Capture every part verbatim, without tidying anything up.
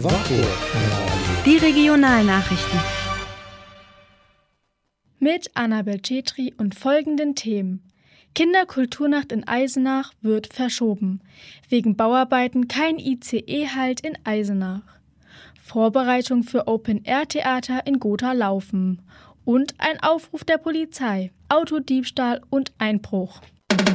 Die Regionalnachrichten. Mit Annabel Cetri und folgenden Themen. Kinderkulturnacht in Eisenach wird verschoben. Wegen Bauarbeiten kein I C E-Halt in Eisenach. Vorbereitung für Open-Air-Theater in Gotha laufen. Und ein Aufruf der Polizei. Autodiebstahl und Einbruch.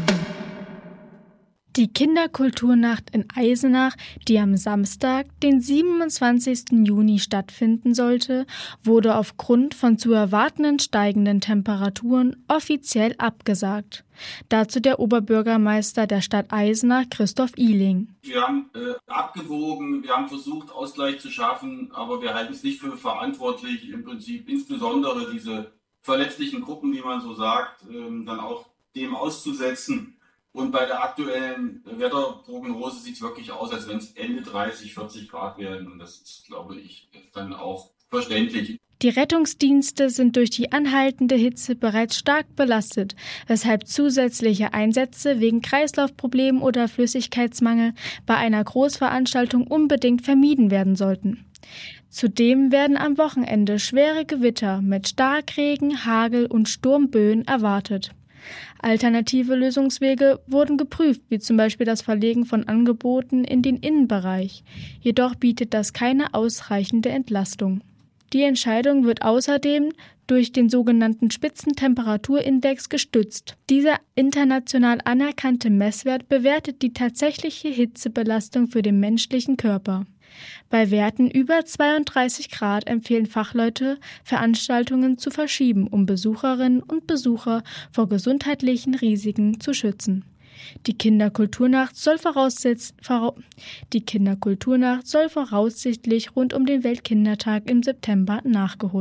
Die Kinderkulturnacht in Eisenach, die am Samstag, den siebenundzwanzigsten Juni stattfinden sollte, wurde aufgrund von zu erwartenden steigenden Temperaturen offiziell abgesagt. Dazu der Oberbürgermeister der Stadt Eisenach, Christoph Ihling. Wir haben äh, abgewogen, wir haben versucht, Ausgleich zu schaffen, aber wir halten es nicht für verantwortlich, im Prinzip insbesondere diese verletzlichen Gruppen, wie man so sagt, ähm, dann auch dem auszusetzen. Und bei der aktuellen Wetterprognose sieht es wirklich aus, als wenn es Ende dreißig, vierzig Grad werden. Und das ist, glaube ich, dann auch verständlich. Die Rettungsdienste sind durch die anhaltende Hitze bereits stark belastet, weshalb zusätzliche Einsätze wegen Kreislaufproblemen oder Flüssigkeitsmangel bei einer Großveranstaltung unbedingt vermieden werden sollten. Zudem werden am Wochenende schwere Gewitter mit Starkregen, Hagel und Sturmböen erwartet. Alternative Lösungswege wurden geprüft, wie zum Beispiel das Verlegen von Angeboten in den Innenbereich. Jedoch bietet das keine ausreichende Entlastung. Die Entscheidung wird außerdem durch den sogenannten Spitzentemperaturindex gestützt. Dieser international anerkannte Messwert bewertet die tatsächliche Hitzebelastung für den menschlichen Körper. Bei Werten über zweiunddreißig Grad empfehlen Fachleute, Veranstaltungen zu verschieben, um Besucherinnen und Besucher vor gesundheitlichen Risiken zu schützen. Die Kinderkulturnacht soll, voraussetz- vora- die Kinderkulturnacht soll voraussichtlich rund um den Weltkindertag im September nachgeholt